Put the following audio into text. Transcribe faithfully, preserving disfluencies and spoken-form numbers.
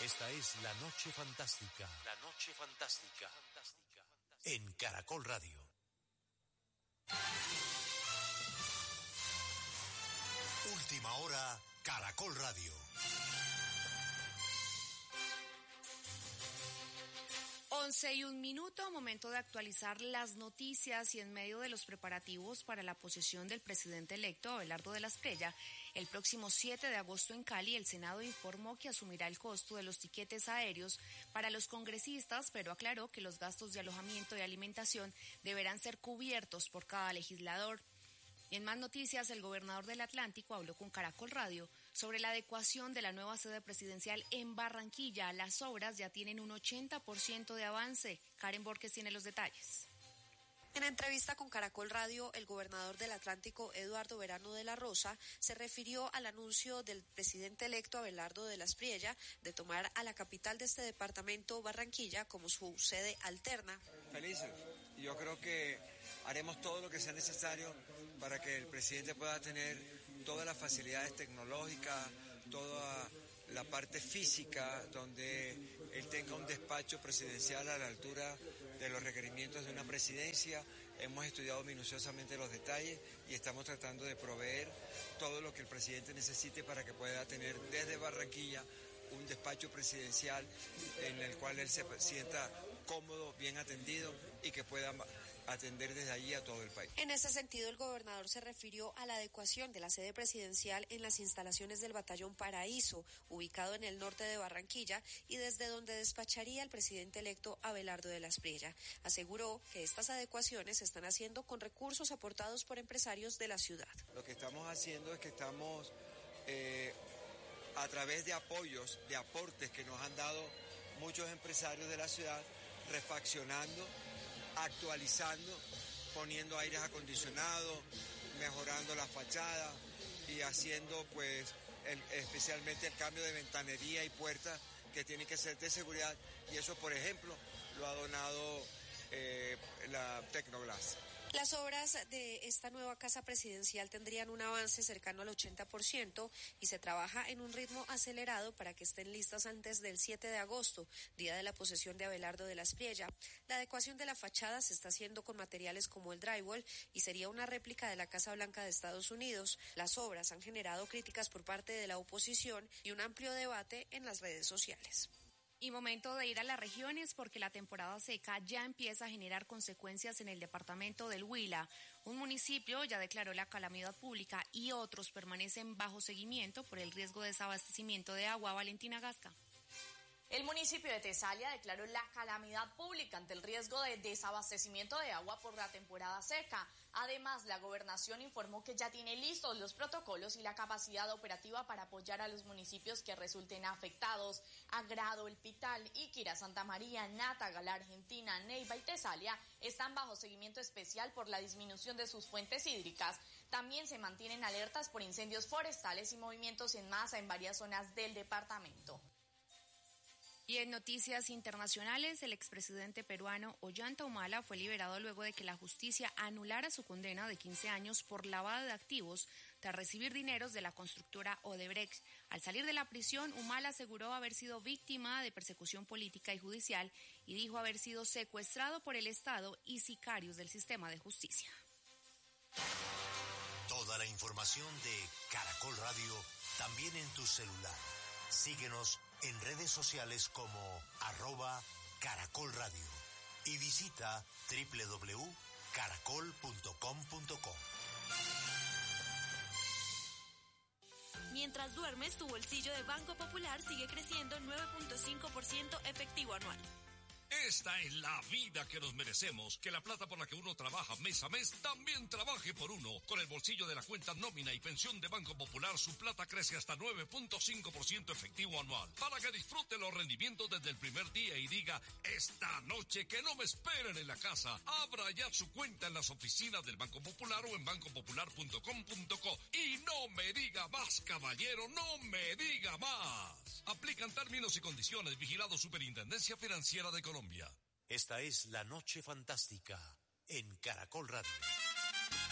Esta es La Noche Fantástica. La Noche Fantástica. En Caracol Radio. Última hora, Caracol Radio. Once y un minuto, momento de actualizar las noticias y en medio de los preparativos para la posesión del presidente electo Abelardo de la Espriella, el próximo siete de agosto en Cali, el Senado informó que asumirá el costo de los tiquetes aéreos para los congresistas, pero aclaró que los gastos de alojamiento y alimentación deberán ser cubiertos por cada legislador. Y en más noticias, el gobernador del Atlántico habló con Caracol Radio sobre la adecuación de la nueva sede presidencial en Barranquilla. Las obras ya tienen un ochenta por ciento de avance. Karen Borges tiene los detalles. En entrevista con Caracol Radio, el gobernador del Atlántico, Eduardo Verano de la Rosa, se refirió al anuncio del presidente electo Abelardo de la Espriella de tomar a la capital de este departamento, Barranquilla, como su sede alterna. Felices. Yo creo que haremos todo lo que sea necesario para que el presidente pueda tener todas las facilidades tecnológicas, toda la parte física, donde él tenga un despacho presidencial a la altura de los requerimientos de una presidencia. Hemos estudiado minuciosamente los detalles y estamos tratando de proveer todo lo que el presidente necesite para que pueda tener desde Barranquilla un despacho presidencial en el cual él se sienta cómodo, bien atendido y que pueda atender desde allí a todo el país. En ese sentido, el gobernador se refirió a la adecuación de la sede presidencial en las instalaciones del Batallón Paraíso, ubicado en el norte de Barranquilla y desde donde despacharía el presidente electo Abelardo de la Espriella. Aseguró que estas adecuaciones se están haciendo con recursos aportados por empresarios de la ciudad. Lo que estamos haciendo es que estamos eh, a través de apoyos, de aportes que nos han dado muchos empresarios de la ciudad, refaccionando, actualizando, poniendo aires acondicionados, mejorando la fachada y haciendo pues el, especialmente el cambio de ventanería y puertas que tienen que ser de seguridad, y eso por ejemplo lo ha donado eh, la Tecnoglass. Las obras de esta nueva casa presidencial tendrían un avance cercano al ochenta por ciento y se trabaja en un ritmo acelerado para que estén listas antes del siete de agosto, día de la posesión de Abelardo de la Espriella. La adecuación de la fachada se está haciendo con materiales como el drywall y sería una réplica de la Casa Blanca de Estados Unidos. Las obras han generado críticas por parte de la oposición y un amplio debate en las redes sociales. Y momento de ir a las regiones porque la temporada seca ya empieza a generar consecuencias en el departamento del Huila. Un municipio ya declaró la calamidad pública y otros permanecen bajo seguimiento por el riesgo de desabastecimiento de agua. Valentina Gasca. El municipio de Tesalia declaró la calamidad pública ante el riesgo de desabastecimiento de agua por la temporada seca. Además, la gobernación informó que ya tiene listos los protocolos y la capacidad operativa para apoyar a los municipios que resulten afectados. Agrado, El Pital, Iquira, Santa María, Nata, La Argentina, Neiva y Tesalia están bajo seguimiento especial por la disminución de sus fuentes hídricas. También se mantienen alertas por incendios forestales y movimientos en masa en varias zonas del departamento. Y en noticias internacionales, el expresidente peruano Ollanta Humala fue liberado luego de que la justicia anulara su condena de quince años por lavado de activos tras recibir dineros de la constructora Odebrecht. Al salir de la prisión, Humala aseguró haber sido víctima de persecución política y judicial y dijo haber sido secuestrado por el Estado y sicarios del sistema de justicia. Toda la información de Caracol Radio también en tu celular. Síguenos en redes sociales como arroba Caracol Radio y visita doble u doble u doble u punto caracol punto com punto co. Mientras duermes, tu bolsillo de Banco Popular sigue creciendo nueve punto cinco por ciento efectivo anual. Esta es la vida que nos merecemos, que la plata por la que uno trabaja mes a mes también trabaje por uno. Con el bolsillo de la cuenta nómina y pensión de Banco Popular, su plata crece hasta nueve punto cinco por ciento efectivo anual, para que disfrute los rendimientos desde el primer día y diga, esta noche que no me esperen en la casa. Abra ya su cuenta en las oficinas del Banco Popular o en banco popular punto com punto co. Y no me diga más, caballero, no me diga más. Aplican términos y condiciones. Vigilado Superintendencia Financiera de Colombia. Esta es La Noche Fantástica en Caracol Radio.